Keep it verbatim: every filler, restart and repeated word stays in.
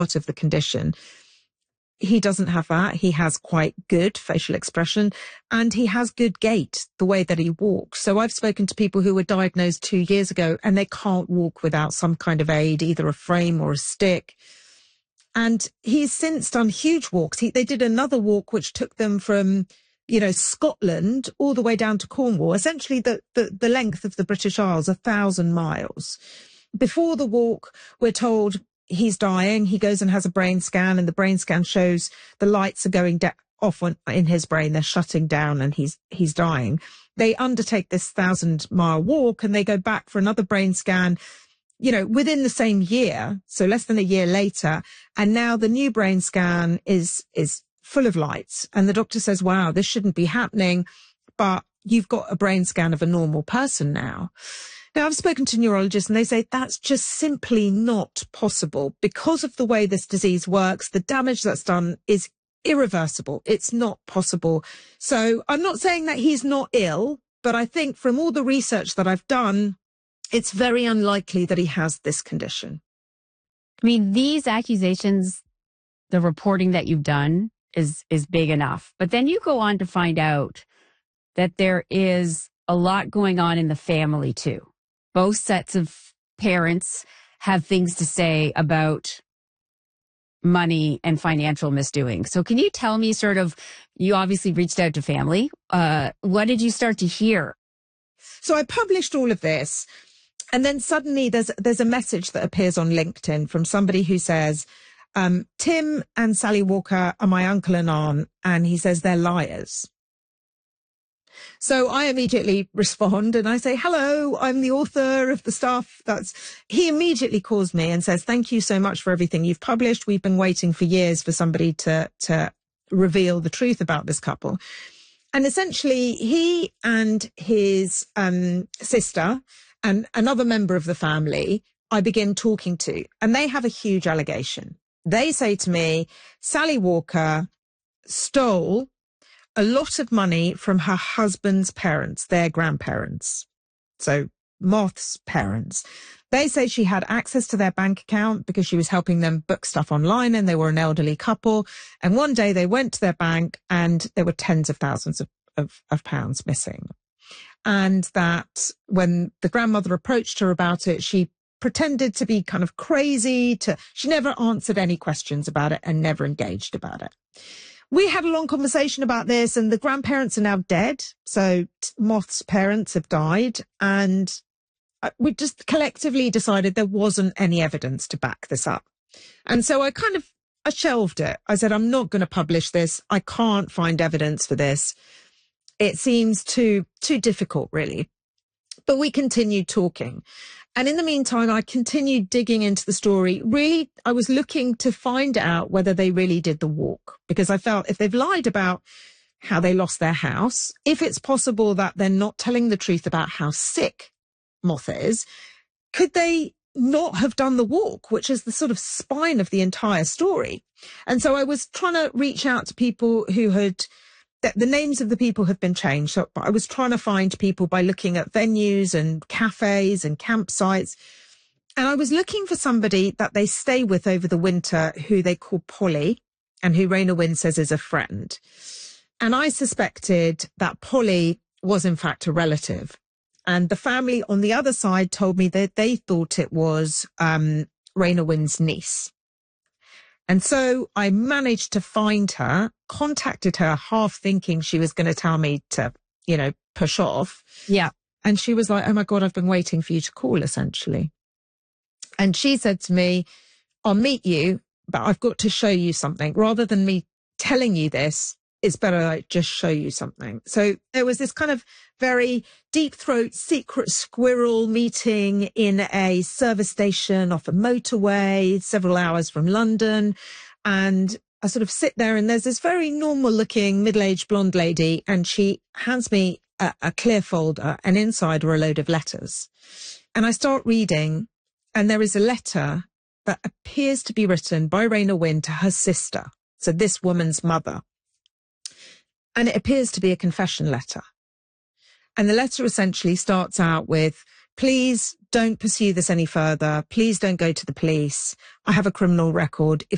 part of the condition. He doesn't have that. He has quite good facial expression and he has good gait, the way that he walks. So I've spoken to people who were diagnosed two years ago and they can't walk without some kind of aid, either a frame or a stick. And he's since done huge walks. He, they did another walk which took them from, you know, Scotland all the way down to Cornwall, essentially the, the, the length of the British Isles, a thousand miles. Before the walk, we're told he's dying. He goes and has a brain scan and the brain scan shows the lights are going da- off on, in his brain. They're shutting down and he's, he's dying. They undertake this thousand mile walk and they go back for another brain scan, you know, within the same year. So less than a year later. And now the new brain scan is, is full of lights. And the doctor says, wow, this shouldn't be happening, but you've got a brain scan of a normal person now. Now, I've spoken to neurologists and they say that's just simply not possible because of the way this disease works. The damage that's done is irreversible. It's not possible. So I'm not saying that he's not ill, but I think from all the research that I've done, it's very unlikely that he has this condition. I mean, these accusations, the reporting that you've done is, is big enough. But then you go on to find out that there is a lot going on in the family too. Both sets of parents have things to say about money and financial misdoing. So can you tell me sort of, you obviously reached out to family. Uh, what did you start to hear? So I published all of this and then suddenly there's, there's a message that appears on LinkedIn from somebody who says, um, Tim and Sally Walker are my uncle and aunt. And he says they're liars. So I immediately respond and I say, hello, I'm the author of the stuff. That's, he immediately calls me and says, thank you so much for everything you've published. We've been waiting for years for somebody to, to reveal the truth about this couple. And essentially he and his, um, sister and another member of the family, I begin talking to, and they have a huge allegation. They say to me, Sally Walker stole a lot of money from her husband's parents, their grandparents. So Moth's parents. They say she had access to their bank account because she was helping them book stuff online and they were an elderly couple. And one day they went to their bank and there were tens of thousands of, of, of pounds missing. And that when the grandmother approached her about it, she pretended to be kind of crazy to, she never answered any questions about it and never engaged about it. We had a long conversation about this and the grandparents are now dead. So Moth's parents have died and we just collectively decided there wasn't any evidence to back this up. And so I kind of, I shelved it. I said, I'm not going to publish this. I can't find evidence for this. It seems too, too difficult really. But we continued talking. And in the meantime, I continued digging into the story. Really, I was looking to find out whether they really did the walk, because I felt if they've lied about how they lost their house, if it's possible that they're not telling the truth about how sick Moth is, could they not have done the walk, which is the sort of spine of the entire story? And so I was trying to reach out to people who had, the, the names of the people have been changed, so, but I was trying to find people by looking at venues and cafes and campsites. And I was looking for somebody that they stay with over the winter who they call Polly and who Raynor Winn says is a friend. And I suspected that Polly was in fact a relative. And the family on the other side told me that they thought it was um, Raynor Winn's niece. And so I managed to find her, contacted her, half thinking she was going to tell me to, you know, push off. Yeah. And she was like, oh my God, I've been waiting for you to call, essentially. And she said to me, I'll meet you, but I've got to show you something. Rather than me telling you this, it's better I just show you something. So there was this kind of very deep throat secret squirrel meeting in a service station off a motorway, several hours from London. And I sort of sit there and there's this very normal looking middle-aged blonde lady and she hands me a, a clear folder and inside were a load of letters. And I start reading and there is a letter that appears to be written by Raynor Winn to her sister. So this woman's mother. And it appears to be a confession letter. And the letter essentially starts out with, please don't pursue this any further. Please don't go to the police. I have a criminal record. If